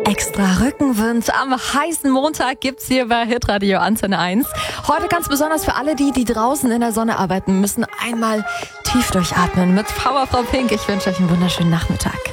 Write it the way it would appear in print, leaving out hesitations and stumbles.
Extra Rückenwind am heißen Montag gibt's hier bei Hitradio Antenne 1. Heute ganz besonders für alle die draußen in der Sonne arbeiten müssen. Einmal tief durchatmen mit Power Frau Pink. Ich wünsche euch einen wunderschönen Nachmittag.